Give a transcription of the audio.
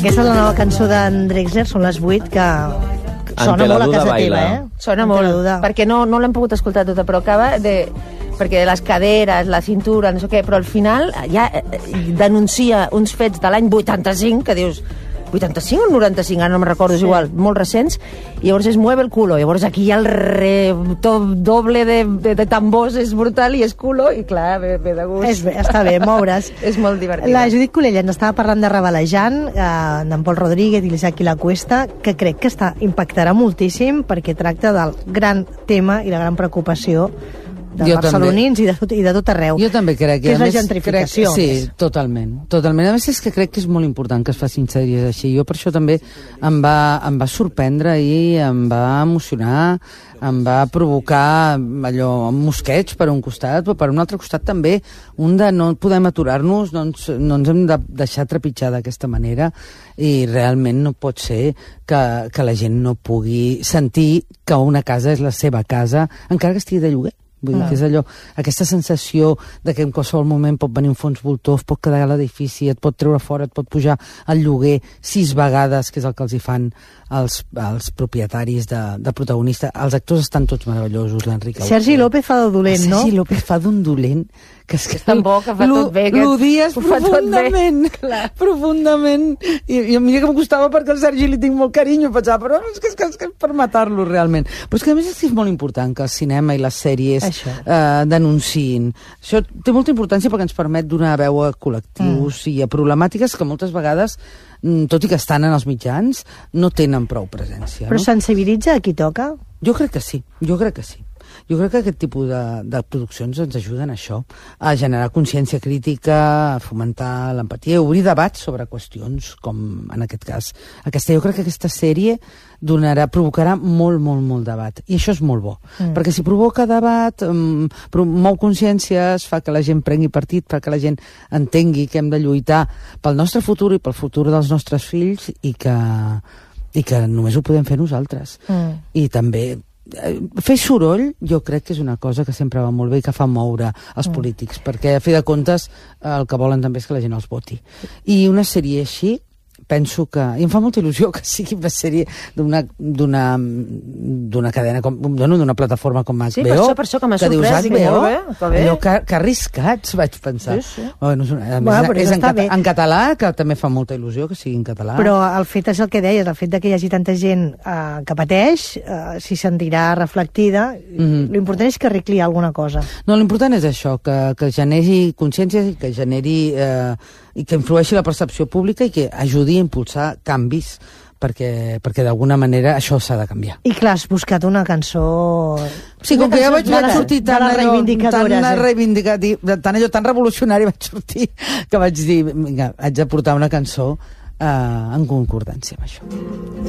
Aquesta és la nova cançó d'en Drexler, són les 8, que sona molt a casa teva, Sona molt, perquè no l'hem pogut escoltar tota, però acaba de... perquè les caderes, la cintura, no sé què, però al final ja denuncia uns fets de l'any 85, que dius... 85 o 95, ara no me'n recordo, és igual, molt recents, i llavors es mueve el culo, llavors aquí hi ha el doble de tambors, és brutal, i és culo, i clar, ve de gust. Està bé, moure's. És molt divertit. La Judit Colella ens estava parlant de Rebalejant, d'en Pol Rodríguez i l'Isaac i la Cuesta, que crec que impactarà moltíssim, perquè tracta del gran tema i la gran preocupació de barcelonins i de tot arreu. Jo també crec que és la gentrificació. Sí, totalment. A més, és que crec que és molt important que es facin sèries així. Jo per això també em va sorprendre i em va emocionar, em va provocar allò, un mosqueig per un costat, però per un altre costat també un de no podem aturar-nos, no ens hem de deixar trepitjar d'aquesta manera, i realment no pot ser que la gent no pugui sentir que una casa és la seva casa, encara que estigui de lloguer. Vull dir que és allò, aquesta sensació de que en qualsevol moment pot venir un fons voltor, pot quedar a l'edifici, et pot treure fora, et pot pujar al lloguer 6 vegades, que és el que els hi fan els propietaris de protagonista. Els actors estan tots meravellosos, l'Enric. Sergi López fa de dolent, no? Sergi López fa d'un dolent que és que tan bo, que fa tot bé, l'odies profundament, profundament, i a mi que em costava perquè al Sergi li tinc molt carinyo, pensava, però és que per matar-lo realment. Però és que a més és molt important que el cinema i les sèries denunciïn. Això té molta importància perquè ens permet donar veu a col·lectius i a problemàtiques que moltes vegades, tot i que estan en els mitjans, no tenen prou presència. Però sensibilitza a qui toca? Jo crec que sí. Jo crec que aquest tipus de produccions ens ajuden a això, a generar consciència crítica, a fomentar l'empatia, a obrir debats sobre qüestions com, en aquest cas, jo crec que aquesta sèrie provocarà molt debat, i això és molt bo, perquè si provoca debat, mou consciències, fa que la gent prengui partit, fa que la gent entengui que hem de lluitar pel nostre futur i pel futur dels nostres fills, i que només ho podem fer nosaltres. I també fer soroll, jo crec que és una cosa que sempre va molt bé i que fa moure els polítics, perquè a fi de comptes el que volen també és que la gent els voti. I una sèrie així, penso que... I em fa molta il·lusió que sigui una sèrie d'una cadena, d'una plataforma com HBO. Sí, per això que m'ha sorprès. Allò que arriscats, vaig pensar. En català, que també fa molta il·lusió que sigui en català. Però el fet és el que deies, el fet de que hi hagi tanta gent que pateix, s'hi sentirà reflectida. L'important és que arregli alguna cosa. No, l'important és això, que generi consciència i que generi... i que influeixi la percepció pública i que ajudi a impulsar canvis, perquè d'alguna manera això s'ha de canviar. I clar, has buscat una cançó... Sí, com que ja vaig sortir tan revolucionari, vaig sortir, que vaig dir, vinga, haig de portar una cançó en concordància amb això.